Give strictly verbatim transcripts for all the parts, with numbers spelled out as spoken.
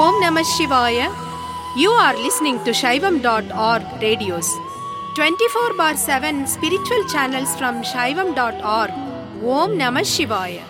Om Namah Shivaya. You are listening to Shaivam dot org radios. twenty-four bar seven spiritual channels from Shaivam dot org. Om Namah Shivaya.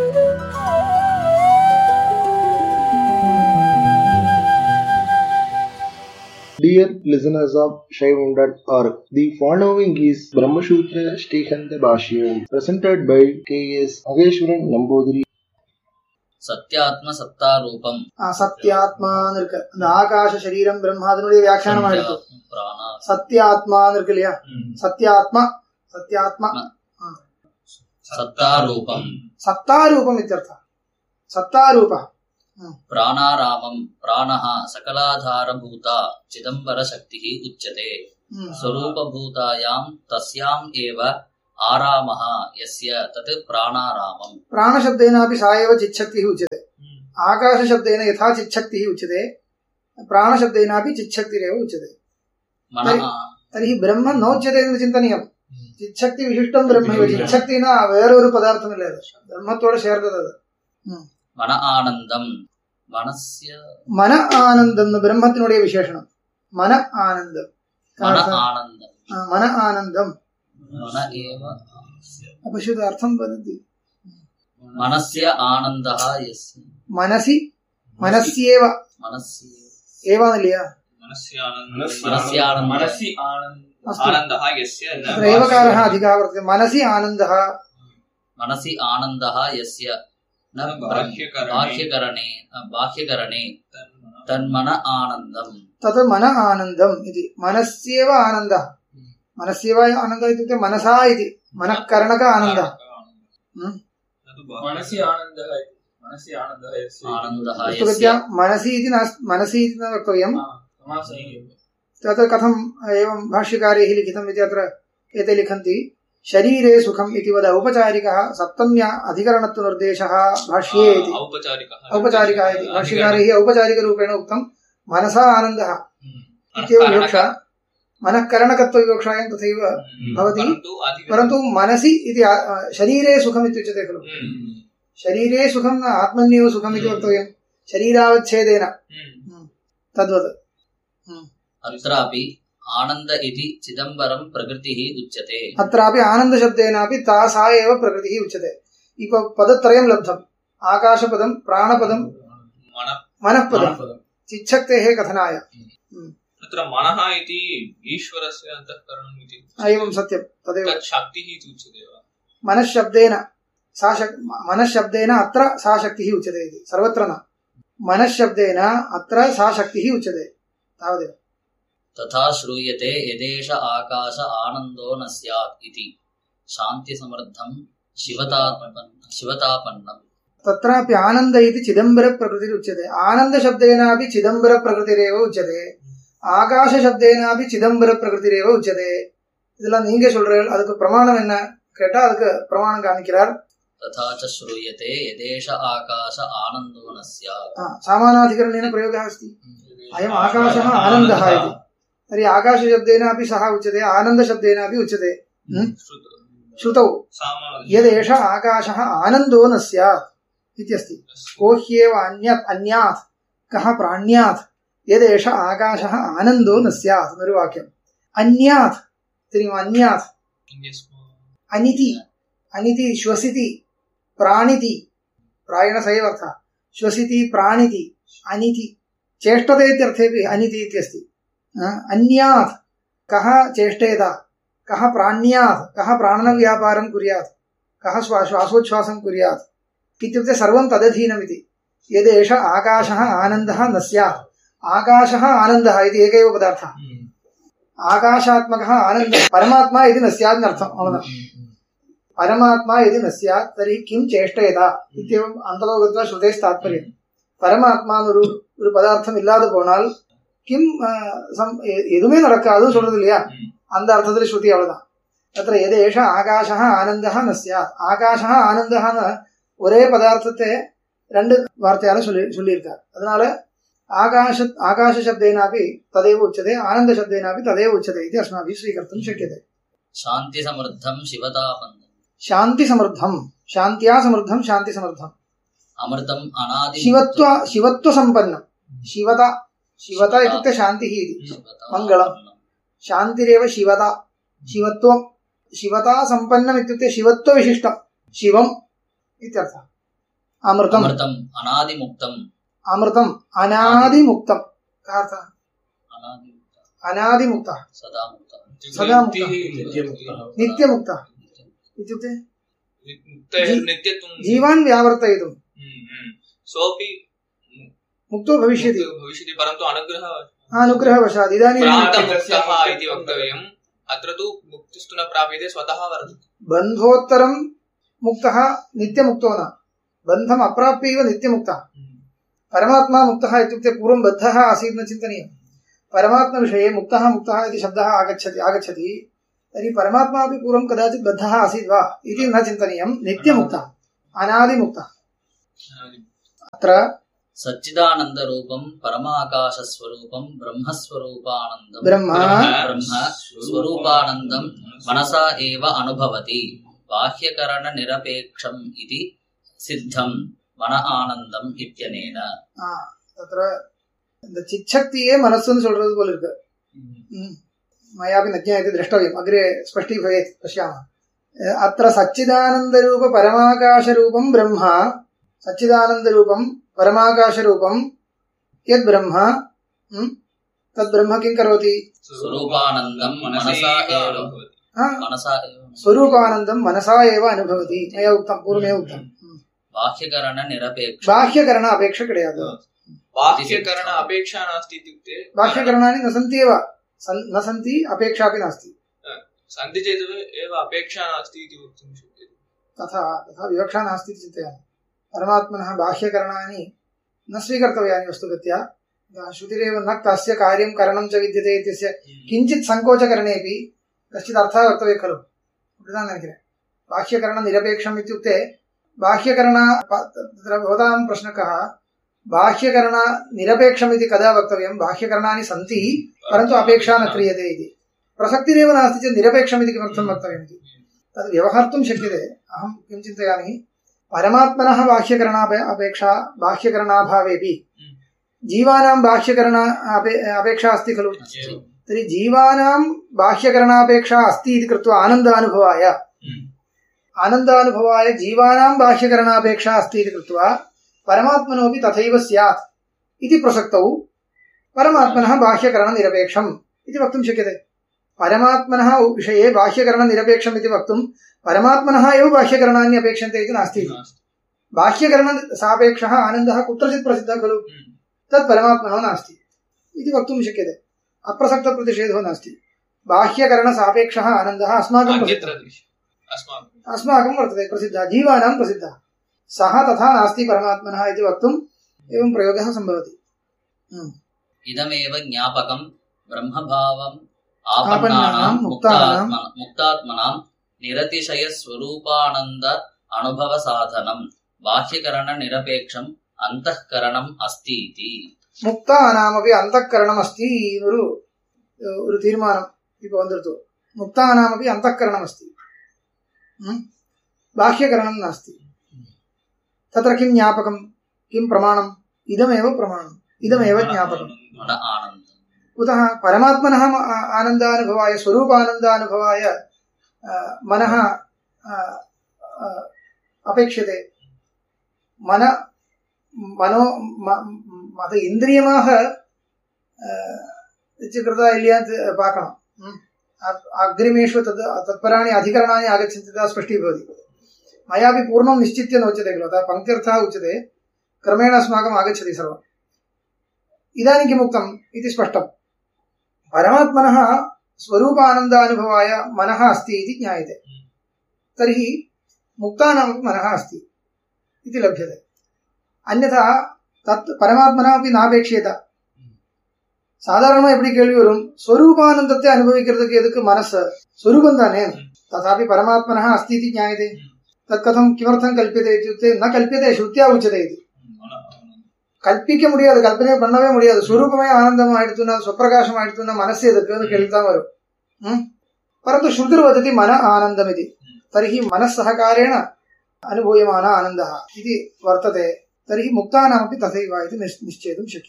Dear listeners of Shaivam dot org, the following is Brahmasutra Shrikanta Bhashyam, presented by K S Ageshwaran Nambudiri. சத்யாத்ம சத்தா ரூபம். சத்யாத்மான்னு இருக்கு. அந்த ஆகாச சரீரம் பிரம்மாதனுடைய வியாக்கியானமா இருக்கு. சத்யாத்மான்னு இருக்கு இல்லையா? சத்யாத்மா சத்யாத்மா சத்தாரூபம் சத்தாரூபம் இत्यर्थ. சத்தாரூப பிராணாராமம். பிராணஹ சகலாதாரபூதா சிதம்பர சக்திஹ உச்யதே. ஸ்வரூபபூதாயாம் தஸ்யாம் ஏவ ஆராமஹ யஸ்ய தத் பிராணாராமம். प्राणशब्देनापि सा एव चिच्छक्तिः उच्यते. आकाशशब्देन यथा चिच्छक्तिः उच्यते प्राणशब्देनापि चिच्छक्तिरेव उच्यते. तर्हि ब्रह्म नोच्यते इति चिन्तनीयम्. चिच्छक्ति विशिष्टं ब्रह्मैव. चिच्छक्तिना वेरोरु पदार्थमिल्ल ಅದು ಬ್ರಹ್ಮத்தோட சேர்ந்தது ಅದು. மன ஆனந்தம். மனஸ்ய மன ஆனந்தம் பிரம்மத்தினுடைய விசேஷணம். மன ஆனந்தம். மன ஆனந்தம். மன ஆனந்தம் मन एव अपश्यतु अर्थं वदति. मनस्य आनन्दः यस्य. मनसि मनस्येव मनस्य एव निलया. मनस्य आनन्दः. मनस्य आनन्दः. मनसि आनन्दः यस्य. अत्र एवकारः अधिकः वर्तते. मनसि आनन्दः. मनसि आनन्दः यस्य न बाह्यकरणे बाह्यकरणे तन्मन आनन्दम्. तत् मन आनन्दम् इति. मनस्येव आनन्दः. मनस्येव आनन्दः इत्युक्ते मनसा इति. मनःकरणक आनन्दः. मनसि आनन्दः इति. मनसि आनन्दः यस्य. आनन्दः यस्य. मनसि इति नास्ति. मनसि इति न वक्तव्यम्. तत् कथम् एवं भाष्यकारैः लिखितम् इति अत्र एते लिखन्ति. शरीरे सुखम् इति वद औपचारिकः सप्तम्या अधिकरणत्व निर्देशः भाष्ये इति. औपचारिकः इति भाष्यकारैः औपचारिकरूपेण उक्तं. मनसा आनन्दः इत्येव विवक्षा. मनःकरणकत्वविवक्षायां तथैव भवति. परन्तु मनसि इति शरीरे सुखम् इत्युच्यते खलु. शरीरे सुखं न आत्मन्येव सुखम् इति वक्तव्यं. शरीरावच्छेदेन तद्वत्. अत्रापि आनन्द इति चिदम्बरं प्रकृतिः उच्यते. अत्रापि आनन्दशब्देनापि ता सा एव प्रकृतिः उच्यते. इक पदत्रयं लब्धम्. आकाशपदं, प्राणपदं, मनःपदं चिच्छक्तेः कथनाय. तत्र मनः इति ईश्वरस्य अन्तःकरणम् इति. एवं सत्यं तदेव. शक्तिः इति उच्यते वा? मनःशब्देन सा शक्ति. मनःशब्देन अत्र सा शक्तिः उच्यते इति. सर्वत्र न. मनःशब्देन अत्र सा शक्तिः उच्यते तावदेव. तथा श्रूयते यदेष आकाश आनन्दो न स्यात् इति शान्तिसमृद्धं शिवतापन्नं शिवतापन्नम्. तत्रापि आनन्द इति चिदम्बरप्रकृतिरुच्यते. आनन्दशब्देनापि चिदम्बरप्रकृतिरेव उच्यते. ஆகாச சப்தேனாபி சிதம்பர பிரகிருதிரேவ உச்சதே. இதெல்லாம் நீங்க சொல்றீர்கள். அதுக்கு பிரமாணம் என்ன கேட்டா அதுக்கு பிரமாணம் காமிக்கிறார். ததாச்ச ஸ்ரூயதே யதேஷ ஆகாச ஆனந்தோ ந ஸ்யாத். சாமானாதிகரணேன பிரயோகः अस्ति. अयम् आकाशः आनन्दः इति. तर्हि आकाशशब्देनापि सः उच्यते, आनन्दशब्देनापि उच्यते. श्रुतौ यदेष आकाशः आनन्दो न स्यात् इत्यस्ति. को ह्येव अन्यत् अन्यात् कः प्राण्यात् यदेष आकाशः आनन्दो न स्यात् निर्वाक्यम्. अन्यात् तर्हि अन्यात् अनिति अनिति श्वसिति प्राणिति प्रायेण स एव अर्थः. श्वसिति प्राणिति अनिति चेष्टते इत्यर्थेपि अनिति इत्यस्ति. अन्यात् कः चेष्टेत, कः प्राण्यात्, कः प्राणनव्यापारं कुर्यात्, कः श्वासोच्छ्वासं कुर्यात् इत्युक्ते सर्वं तदधीनमिति. यदेष आकाशः आनन्दः न स्यात्. आकाशः आनन्दः इति एक एव पदार्थः. आकाशात्मकः आनन्दः परमात्मा इति न स्यात् अर्थम्. परमात्मा यदि न स्यात् तर्हि किं चेष्टेत इत्येवम् अन्ततो गत्वा श्रुतेः तात्पर्यम्. परमात्मा ஒரு ஒரு பதார்த்தம் இல்லாத போனால் கிம் எதுவுமே நடக்காதுன்னு சொல்றது இல்லையா? அந்த அர்த்தத்தில் ஸ்ருதி அவ்வளவுதான். அത്ര यदेष आकाशः आनन्दः न स्यात्. आकाशः आनन्दः ஒரே பதார்த்தத்தை ரெண்டு வார்த்தையால சொல்லி சொல்லியிருக்கார். அதனால आकाश आकाशशब्देनापि तदेव उच्यते, आनन्दशब्देनापि तदेव उच्यते इति अस्माभिः स्वीकर्तुं शक्यते. शान्तिसमृद्धं शिवतापन्नं. शान्तिसमृद्धं शान्त्या समृद्धं शान्तिसमृद्धम्. अमृतम् अनादि. शिवत्व शिवत्व सम्पन्नं शिवता शिवता इत्युक्ते शान्तिः इति मङ्गलं शान्तिरेव शिवता शिवत्वं शिवता सम्पन्नम् इत्युक्ते शिवत्वविशिष्टं शिवम् इत्यर्थः अमृतम् अमृतम् अनादिमुक्तम् अमृतम् अनादिमुक्तं कः अर्थः अनादिमुक्तः सदा मुक्तः सदा मुक्तः नित्यमुक्तः इत्युक्ते जीवान् व्यावर्तयितुं सोऽपि मुक्तो भविष्यति भविष्यति परन्तु अनुग्रह अनुग्रहवशात् इदानीं प्रान्तमुक्तः इति वक्तव्यम् अत्र तु मुक्तिस्तु न प्राप्यते स्वतः वर्तते बन्धोत्तरं मुक्तः नित्यमुक्तो न बन्धम् अप्राप्य एव नित्यमुक्तः परमात्मा मुक्तः इत्युक्ते पूर्वं बद्धः आसीत् न चिन्तनीयं परमात्मविषये मुक्तः मुक्तः इति शब्दः आगच्छति आगच्छति तर्हि परमात्मा अपि पूर्वं कदाचित् बद्धः आसीत् वा इति न चिन्तनीयं नित्यमुक्तः अनादिमुक्तः अत्र सच्चिदानन्दरूपं परमाकाशस्वरूपं ब्रह्मस्वरूपानन्दं ब्रह्म ब्रह्म स्वरूपानन्दं मनसा एव अनुभवति बाह्यकरणनिरपेक्षम् इति सिद्धं मन आनन्दम् इत्यनेन तत्र இந்த சிச்சக்தியே மனசுன்னு சொல்றது போல இருக்கு மயாபி நஜ்ஞாயते द्रष्टव्यम् अग्रे स्पष्टीभवेत् पश्यामः अत्र सच्चिदानन्दरूप परमाकाशरूपं ब्रह्म सच्चिदानन्दरूपं परमाकाशरूपं यद् ब्रह्म तद् ब्रह्म किं करोति स्वरूपानन्दं मनसा एव मनसा एव स्वरूपानन्दं मनसा एव अनुभवति मया उक्तं पूर्वमेव उक्तं बाह्यकरणनिरपेक्ष बाह्यकरण अपेक्षा கிடையாது बाह्यकरण अपेक्षा नास्ति इत्युक्ते बाह्यकरणानि न सन्ति एव न सन्ति अपेक्षा अपि नास्ति सन्ति चेत् एव अपेक्षा नास्ति इति वक्तुं शक्यते तथा तथा विवक्षा नास्ति इति चिन्तयामि परमात्मनः बाह्यकरणानि न स्वीकर्तव्यानि वस्तुगत्या श्रुतिरेव न तस्य कार्यं करणं च विद्यते इत्यस्य किञ्चित् सङ्कोचकरणेपि कश्चित् अर्थः वक्तव्यः खलु बाह्यकरणनिरपेक्षम् इत्युक्ते बाह्यकरण तत्र भवतां प्रश्नः कः बाह्यकरणनिरपेक्षम् इति कदा वक्तव्यं बाह्यकरणानि सन्ति परन्तु अपेक्षा न क्रियते इति प्रसक्तिरेव नास्ति चेत् निरपेक्षम् इति किमर्थं वक्तव्यम् इति तद् व्यवहर्तुं शक्यते अहं किं चिन्तयामि परमात्मनः बाह्यकरणापे अपेक्षा बाह्यकरणाभावेपि जीवानां बाह्यकरण अपेक्षा अस्ति खलु तर्हि जीवानां बाह्यकरणापेक्षा अस्ति इति कृत्वा आनन्दानुभवाय आनन्दानुभवाय जीवानां बाह्यकरणापेक्षा अस्ति इति कृत्वा परमात्मनोऽपि तथैव स्यात् इति प्रसक्तौ परमात्मनः बाह्यकरणनिरपेक्षम् इति वक्तुं शक्यते परमात्मनः विषये बाह्यकरणनिरपेक्षम् इति वक्तुं परमात्मनः एव बाह्यकरणानि अपेक्षन्ते इति नास्ति बाह्यकरणसापेक्षः आनन्दः कुत्रचित् प्रसिद्धः खलु तत् परमात्मनो नास्ति इति वक्तुं शक्यते अप्रसक्तप्रतिषेधो नास्ति बाह्यकरणसापेक्षः आनन्दः अस्माकं अस्माकं वर्तते प्रसिद्धः जीवानां प्रसिद्धः सः तथा नास्ति परमात्मनः इति वक्तुम् एवं प्रयोगः सम्भवति इदमेव ज्ञापकं ब्रह्मभावम् आपन्नानां मुक्तात्मनां निरतिशयस्वरूपानन्द अनुभवसाधनं बाह्यकरणनिरपेक्षम् अन्तःकरणम् अस्ति इति मुक्तानामपि अन्तःकरणम् अस्ति ஒரு ஒரு தீர்மானம் இப்போ வந்திருது मुक्तानामपि अन्तःकरणम् अस्ति बाह्यकरणं नास्ति तत्र किं ज्ञापकं किं प्रमाणम् इदमेव प्रमाणम् इदमेव ज्ञापकम् कुतः परमात्मनः आनन्दानुभवाय स्वरूपानन्दानुभवाय मनः अपेक्षते मन मनो मत इन्द्रियमाः कृता इल्यात् पाकणम् अग्रिमेषु तद् तत्पराणि अधिकरणानि आगच्छन्ति तदा स्पष्टीभवति मयापि पूर्णं निश्चित्य नोच्यते खलु अतः पङ्क्त्यर्थः उच्यते क्रमेण अस्माकम् आगच्छति सर्वम् इदानीं किम् उक्तम् इति स्पष्टम् परमात्मनः स्वरूपानन्दानुभवाय मनः अस्ति इति ज्ञायते तर्हि मुक्तानामपि मनः अस्ति इति लभ्यते अन्यथा तत् परमात्मना अपि नापेक्ष्येत சாதாரணமா எப்படி கேள்வி வரும் ஸ்வரூபானந்தத்தை அனுபவிக்கிறதுக்கு எதுக்கு மனசு ஸ்வரூபம் தானே ததாபி பரமாத்மனः अस्ति इति ज्ञायते तत् कथं किमर्थं कल्प्यते इत्युक्ते न कल्प्यते श्रुत्या उच्यते इति கல்பிக்க முடியாது கல்பனை பண்ணவே முடியாது ஸ்வரூபமே ஆனந்தம் ஆயிடுச்சுன்னா ஸ்வப்பிரகாசம் ஆயிடுச்சுன்னா மனசு எதுக்குன்னு கேள்விதான் வரும் परन्तु श्रुतिर्वदति मन आनन्दम् इति तर्हि मनस्सहकारेण अनुभूयमान आनन्दः इति वर्तते तर्हि मुक्तानामपि तथैव इति निश्चेतुं शक्यते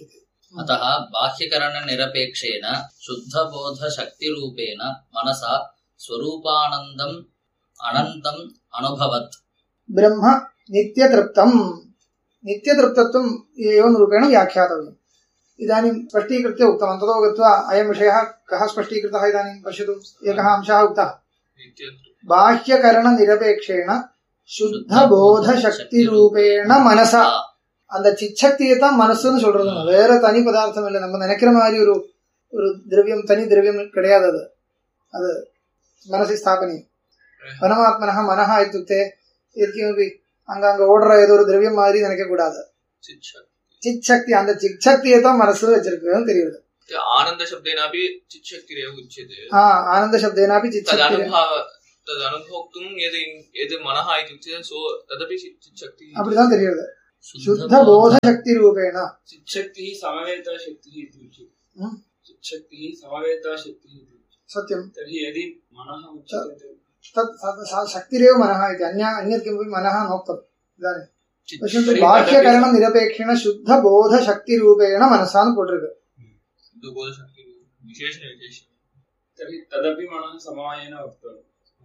अतः बाह्यकरणनिरपेक्षेण शुद्धबोधशक्तिरूपेण मनसा स्वरूपानन्दम् अनन्तम् अनुभवत् ब्रह्म नित्यतृप्तम् नित्यतृप्तत्वम् एवं रूपेण व्याख्यातव्यम्। इदानीं स्पष्टीकृत्य उक्तम्। अन्ततो गत्वा अयं विषयः कः स्पष्टीकृतः इदानीं पश्यतु। एकः अंशः उक्तः बाह्यकरणनिरपेक्षेण शुद्धबोधशक्तिरूपेण मनसा। அந்த சிச்சக்தியை தான் மனசுன்னு சொல்றது, வேற தனி பதார்த்தம் இல்லை. நம்ம நினைக்கிற மாதிரி ஒரு ஒரு திரவியம் தனி திரவியம் கிடையாது. அது அது மனசி ஸ்தாபனியம். பரமாத்மனः மனः இत्युक्ते எதுக்கு அங்க அங்க ஓடுற ஏதோ ஒரு திரவியம் மாதிரி நினைக்க கூடாது. சிச்சக்தி, அந்த சிச்சக்தியை தான் மனசு வச்சிருக்குன்னு தெரியுது. ஆனந்த சப்தேனாபி சிச்சக்திரேவ உச்யதே. ஆ ஆனந்த சப்தேனாபி சிச்சக்தி தத் அனுபோக்தும் எது எது மனஹ இत्युक्ते சோ ததபி சிச்சக்தி அப்படிதான் தெரியுது. शुद्ध बोध शक्ति रूपेण चिच्छक्ति समवेता शक्ति इति उच्यते। चिच्छक्ति समवेता शक्ति इति सत्यं। तर्हि यदि मनः उच्यते तत् शक्तिरेव मनः इति, अन्य अन्यत् किमपि मनः नोक्तम्। इदानीं पश्यन्तु, बाह्यकरणं निरपेक्षेण शुद्ध बोध शक्ति रूपेण मनसा पोट्टिरुक्कु। शुद्ध बोध शक्ति विशेषण विशेषण तर्हि तदपि मनः समवायेन वक्तव्यम्।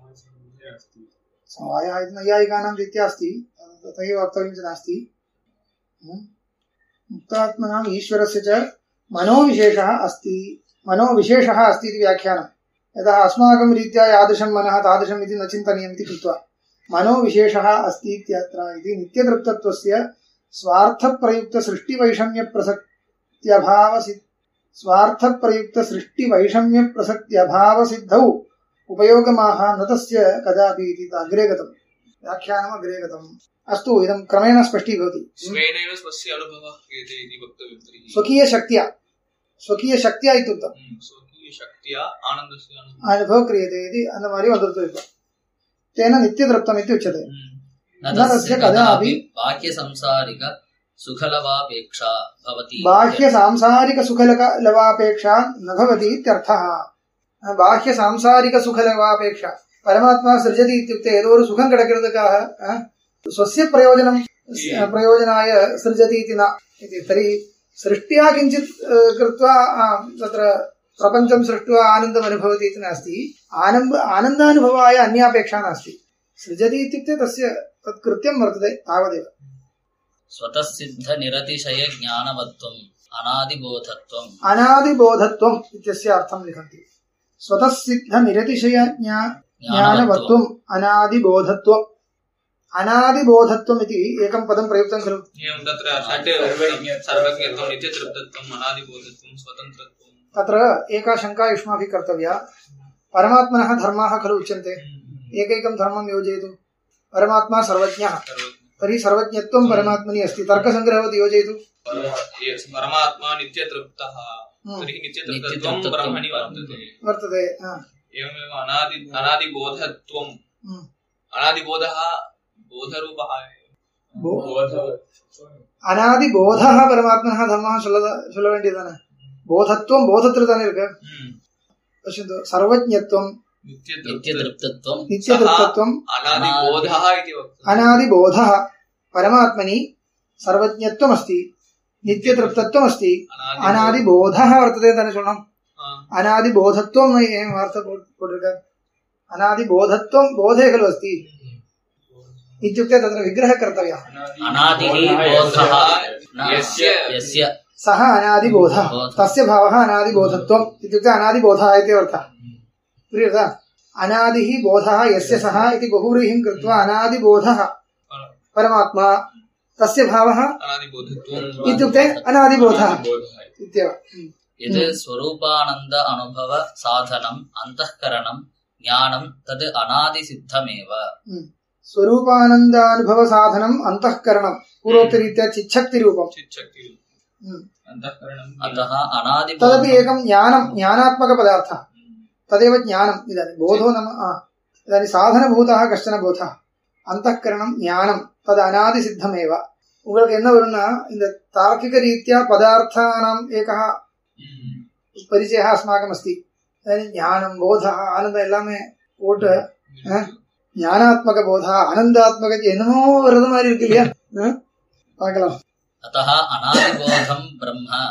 समवायः इति नैयायिकानां रीत्या अस्ति, तथैव वक्तव्यं च नास्ति। मुक्तात्मनाम् ईश्वरस्य च मनोविशेषः अस्ति, मनोविशेषः अस्ति इति व्याख्यानं। यतः अस्माकं रीत्या यादृशं मनः तादृशम् इति न चिन्तनीयम् इति कृत्वा मनोविशेषः अस्ति इत्यत्र इति नित्यतृप्तत्वस्य स्वार्थप्रयुक्तसृष्टिवैषम्यप्रसक्त्यभावसि स्वार्थप्रयुक्तसृष्टिवैषम्यप्रसक्त्यभावसिद्धौ उपयोगमाह न तस्य कदापि इति अग्रे गतम्, व्याख्यानम् अग्रे गतम्। अस्तु, इदं क्रमेण स्पष्टीभवति। स्वेनैव स्वस्य अनुभवः क्रियते इति वक्तव्यं। तर्हि स्वकीयशक्त्या स्वकीयशक्त्या इत्युक्तम्। स्वकीयशक्त्या आनन्दस्य अनुभवः क्रियते इति अन्नमारि वदतु। तेन नित्यतृप्तम् इति उच्यते। न तस्य कदापि बाह्यसंसारिक सुखलवापेक्षा भवति। बाह्यसांसारिक सुखलवापेक्षा न भवति इत्यर्थः। बाह्यसांसारिक सुखलवापेक्षा परमात्मा सृजति इत्युक्ते ஏதோ ஒரு சுகம் கிடைக்கிறதுக்காக स्वस्य प्रयोजनं प्रयोजनाय सृजति इति न इति। तर्हि सृष्ट्या किञ्चित् कृत्वा तत्र प्रपञ्चं सृष्ट्वा आनन्दम् अनुभवति इति नास्ति। आनन्द आनन्दानुभवाय अन्यापेक्षा नास्ति। सृजति इत्युक्ते तस्य तत् कृत्यं वर्तते तावदेव। स्वतः सिद्ध निरतिशय ज्ञानवत्वम् अनादिबोधत्वम् अनादिबोधत्वम् इत्यस्य अर्थं लिखन्ति। स्वतः सिद्ध निरतिशय ज्ञानवत्वम् अनादिबोधत्वम्। अनादिबोधत्वम् इति एकं पदं प्रयुक्तं खलु। एवं तत्र षट् सर्वज्ञत्वं नित्यतृप्तत्वम् अनादिबोधत्वं स्वतन्त्रत्वं। तत्र एका शङ्का युष्माभिः कर्तव्या। परमात्मनः धर्माः खलु उच्यन्ते। एकैकं धर्मं योजयतु। परमात्मा सर्वज्ञः, तर्हि सर्वज्ञत्वं परमात्मनि अस्ति। तर्कसङ्ग्रहवत् योजयतु। परमात्मा नित्यतृप्तः, तर्हि नित्यतृप्तत्वं ब्रह्मणि वर्तते वर्तते एवमेव अनादि अनादिबोधत्वम्। अनादिबोधः बोधरूपः अनादिबोधः परमात्मनः धर्मः சொல்ல வேண்டியதானே। போதத்துவம் போதத்துல தானே இருக்கு। पश्यन्तु, सर्वज्ञत्वं नित्यतृप्तत्वं नित्यतृप्तत्वं अनादिबोधः इति वक्तव्यम्। अनादिबोधः परमात्मनि सर्वज्ञत्वम् अस्ति, नित्यतृप्तत्वम् अस्ति, अनादिबोधः वर्तते ताने சொல்லணும்। अनादिबोधत्वं एवं वार्ता போட்டிருக்கார்। अनादिबोधत्वं बोधे खलु अस्ति इत्युक्ते तत्र विग्रहः कर्तव्यः। अनादिः बोधः यस्य यस्य सः अनादिबोधः, तस्य भावः अनादिबोधत्वम् इत्युक्ते अनादिबोधः इति अर्थः। प्रियता, अनादिः बोधः यस्य सः इति बहुव्रीहिं कृत्वा अनादिबोधः परमात्मा, तस्य भावः अनादिबोधत्वम् इत्युक्ते अनादिबोधः इत्येव। यद् स्वरूपानन्द अनुभव साधनम् अन्तःकरणं ज्ञानं तद् अनादिसिद्धमेव। स्वरूपानन्दानुभव साधनम् अन्तःकरणं पूर्वोक्तरीत्या चिच्छक्तिरूपम्। अतः अनादि तदपि एकं ज्ञानं ज्ञानात्मकपदार्थः, तदेव ज्ञानम्। इदानीं बोधो नाम इदानीं साधनभूतः कश्चन बोधः, अन्तःकरणं ज्ञानं, तद् अनादिसिद्धमेव। உங்களுக்கு என்ன வரும்னா, இந்த தார்க்கிக ரீத்யா பதார்த்தானாம் ஏகः परिचयः अस्माकम् अस्ति। इदानीं ज्ञानं बोधः आनन्दம் எல்லாமே போட்டு ज्ञानात्मक बोधः आनन्दात्मक என்னமோ வரது மாதிரி இருக்கு இல்லையா? பார்க்கலாம்। अतः अनादिबोधं ब्रह्म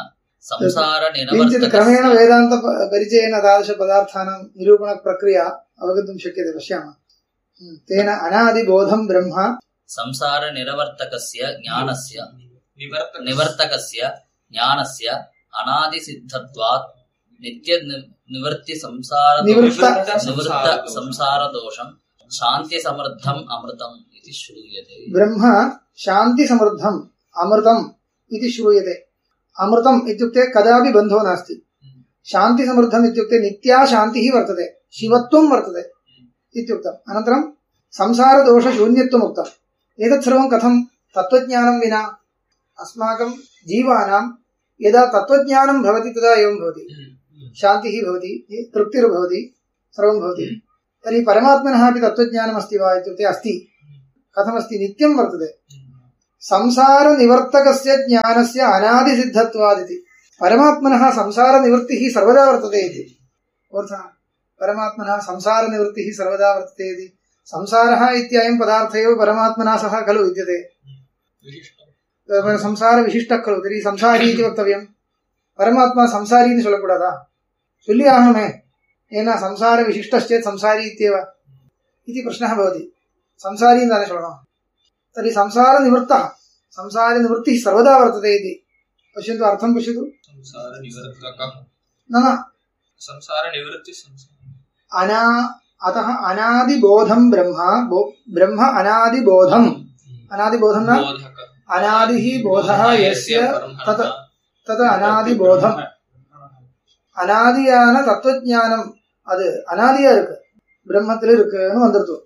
किञ्चित् क्रमेण वेदान्तपरिचयेन तादृशपदार्थानां निरूपणप्रक्रिया अवगन्तुं शक्यते। पश्यामः। तेन अनादिबोधं ब्रह्म संसारनिरवर्तकस्य ज्ञानस्य निवर्तकस्य ज्ञानस्य अनादिसिद्धत्वात् नित्यनिवृत्ति संसार निवृत्त संसारदोषं शान्तिसमृद्धम् अमृतम् इति श्रूयते। ब्रह्म शान्तिसमृद्धम् अमृतम् इति श्रूयते। अमृतम् इत्युक्ते कदापि बन्धो नास्ति। शान्तिसमृद्धम् इत्युक्ते नित्या शान्तिः वर्तते, शिवत्वं वर्तते इत्युक्तम्। अनन्तरं संसारदोषशून्यत्वम् उक्तम्। एतत् सर्वं कथं तत्त्वज्ञानं विना अस्माकं जीवानां यदा तत्त्वज्ञानं भवति तदा एवं भवति। शान्तिः भवति, तृप्तिर्भवति, सर्वं भवति। तर्हि परमात्मनः अपि तत्त्वज्ञानमस्ति वा इत्युक्ते अस्ति। कथमस्ति? नित्यं वर्तते। संसारनिवर्तकस्य ज्ञानस्य अनादिसिद्धत्वादिति। परमात्मनः संसारनिवृत्तिः सर्वदा वर्तते इति। अर्थः परमात्मनः संसारनिवृत्तिः सर्वदा वर्तते इति। संसारः इत्ययं पदार्थः एव परमात्मना सह खलु विद्यते। संसारविशिष्टः खलु। तर्हि संसारी इति वक्तव्यं। परमात्मा संसारी इति சொல்லக்கூடாதா? சொல்லி ஆகணுமே. ஏன்னா संसारविशिष्टश्चेत् संसारी इत्येव इति प्रश्नः भवति। संसारी न சொல்லணும். तर्हि संसारनिवृत्तः, संसारनिवृत्तिः सर्वदा वर्तते इति। पश्यन्तु, अर्थं पश्यतु। संसारनिवर्तकः न न संसारनिवृत्तिः अना अतः अनादिबोधं ब्रह्म ब्रह्म अनादिबोधम् अनादिबोधं न अनादिः बोधः यस्य तत् तत् अनादिबोधम् அனாதியான தத்துவஞானம் அது அனாதியா இருக்கு, பிரம்மத்தில் இருக்குன்னு வந்துருது.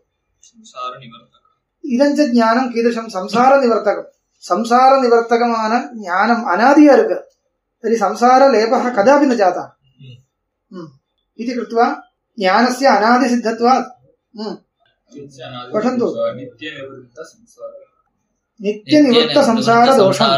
இதஞ்ச ஞானம் கீதம் சம்சார நிவர்த்தகம். சம்சார நிவர்த்தகமான ஞானம் அனாதியா இருக்கு. तर्हि संसारलेपः कदापि न जातः इति कृत्वा ज्ञानस्य अनादिसिद्धत्वात् पठन्तु नित्यनिवृत्तसंसारदोषं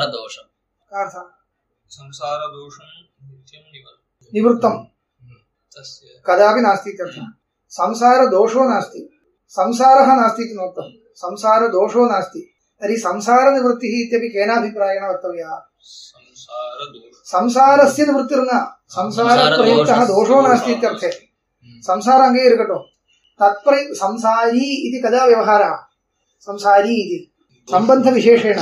निवृत्तं कदापि नास्ति इत्यर्थः। संसारदोषो नास्ति, संसारः नास्ति इति नोक्तं, संसारदोषो नास्ति। तर्हि संसारनिवृत्तिः इत्यपि केनाभिप्रायेण वक्तव्यः? संसारस्य निवृत्तिर्न, संसारप्रयुक्तः दोषो नास्ति इत्यर्थे। संसार अंगे इरुकट्टुम तत्प्र संसारी इति कदा व्यवहारः? संसारी इति सम्बन्धविशेषेण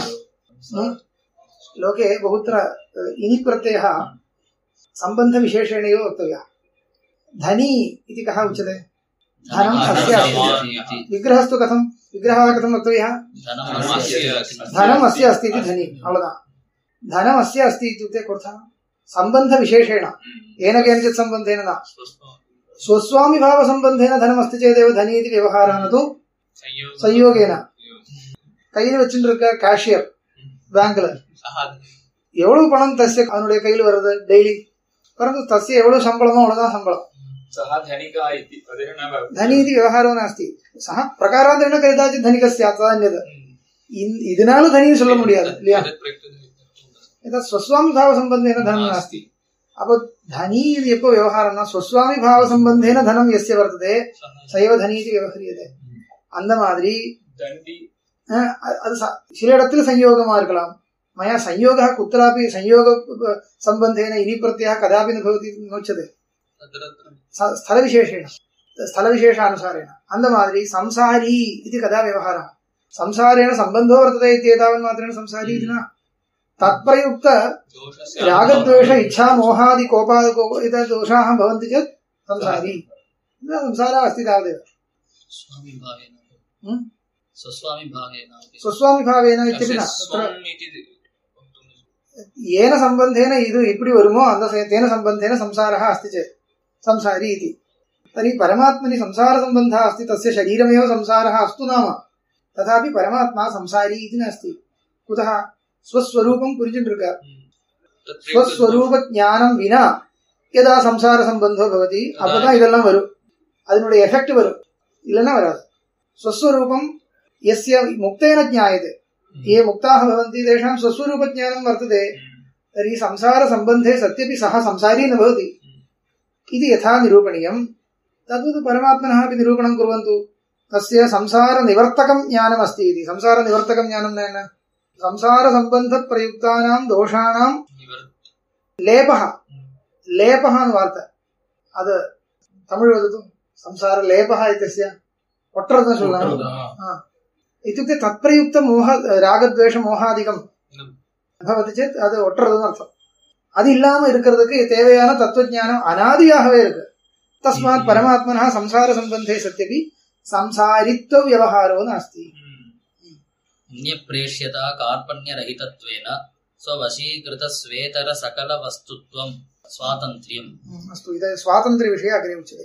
लोके बहुत्र इनि प्रत्ययः सम्बन्धविशेषेण एव वक्तव्यः। धनी इति कः उच्यते? धनम् अस्य अस्ति। विग्रहस्तु कथं? विग्रहः कथं वक्तव्यः? धनम् अस्य अस्ति इति धनी। अवदा धनम् अस्य अस्ति इत्युक्ते कोऽर्थः? सम्बन्धविशेषेण, येन केनचित् सम्बन्धेन न, स्वस्वामिभावसम्बन्धेन धनमस्ति चेदेव धनी इति व्यवहारः, न तु संयोगेन। கையில் வச்சுருக்க கேஷியர் பேங்க்ல எவ்வளவு பணம் தस्य அவனுடைய கையில் வருது டெய்லி, परन्तु तस्य एवढो சம்பளமோ அவ்வளவுதான் சம்பளம். सः धनिका इति तदेव न भवति, धनी इति व्यवहारो नास्ति. सः प्रकारान्तरेण कदाचित् धनिकः स्यात्, तदन्यत्. இதனால धनी சொல்ல முடியாது இல்லையா? यदा स्वस्वामी भाव संबंधेन धनं नास्ति. अब धनी इति எப்போ व्यवहारம்னா स्वस्वामी भाव संबंधेन धनं यस्य वर्तते स एव धनी इति व्यवह्रियते. அந்த மாதிரி அது சில இடத்துல संयोगமா இருக்கலாம். मया संयोगः कुत्रापि संयोग संबंधेन इनि प्रत्ययः कदापि न भवति नोच्यते, स्थलविशेषेण स्थलविशेषानुसारेण. அந்த மாதிரி संसारी इति कदा व्यवहारः? संसारेण सम्बन्धो वर्तते इत्येतावन् मात्रेण संसारी इति न. तत्प्रयुक्त रागद्वेष इच्छा मोहादि कोपादि एतद् दोषाः भवन्ति चेत् संसारी संसारः अस्ति तावदेव. स्वस्वामी भावेन इत्यपि न, येन सम्बन्धेन इदु इप्पडि वरुमो अंद तेन सम्बन्धेन संसारः अस्ति चेत् संसारी इति. तर्हि परमात्मनि संसार सम्बन्धः अस्ति, तस्य शरीरमेव संसारः अस्तु नाम, तथापि परमात्मा संसारी इति नास्ति. कुतः? स्वस्वरूपं पुरिचिन्टिरुक्कार. स्वस्वरूप ज्ञानं विना यदा संसार सम्बन्धो भवति அப்பதான் இதெல்லாம் வரும், அதனுடைய எஃபெக்ட் வரும், இல்லனா வராது. स्वस्वरूपं यस्य मुक्तेन ज्ञायते, ये मुक्ताः भवन्ति तेषां स्वस्वरूपज्ञानं वर्तते, तर्हि संसारसम्बन्धे सत्यपि सः संसारी न भवति इति यथा निरूपणीयं तद्वत् परमात्मनः अपि निरूपणं कुर्वन्तु. तस्य संसारनिवर्तकं ज्ञानमस्ति इति. संसारनिवर्तकं ज्ञानं न संसारसम्बन्धप्रयुक्तानां दोषाणां லேபக லேபகான்னு வார்த்தை அது தமிழ் वदतु संसार लेपः इत्यस्य ஒட்டுறதுன்னு சொல்லலாம். इत्युक्ते तत्प्रयुक्त मोह रागद्वेष मोहादिकं भवति चेत् அது ஒட்டுறதுன்னு அர்த்தம். அது இல்லாம இருக்கிறதுக்கு தேவையான தத்துவஞானம் அனாதியாகவே இருக்கு. तस्मात् परमात्मनः संसार संबंधे सत्यपि संसारित्व व्यवहारो नास्ति. अन्यप्रेष्यता कार्पण्यरहितत्वेन स्ववशीकृतस्वेतर सकल वस्तुत्वं स्वातन्त्र्यम्. अस्तु इदं स्वातन्त्र्य विषये अग्रे उच्यते.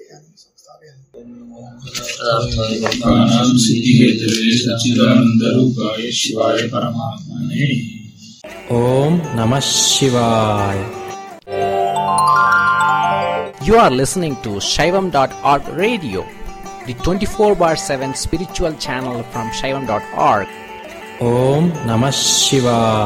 सच्चिदानन्दरूपाय शिवाय परमात्मने ओम नमः शिवाय. You are listening to Shaivam dot org radio, the twenty-four bar seven spiritual channel from Shaivam dot org. Om Namah Shivaya.